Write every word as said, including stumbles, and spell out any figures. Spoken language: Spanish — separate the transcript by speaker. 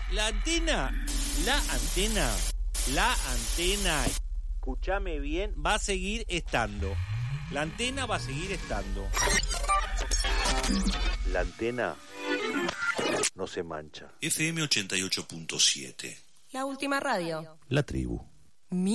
Speaker 1: La antena, la antena, la antena, escúchame bien, va a seguir estando. La antena va a seguir estando. La antena no se mancha.
Speaker 2: F M ochenta y ocho punto siete.
Speaker 3: La última radio.
Speaker 1: La tribu.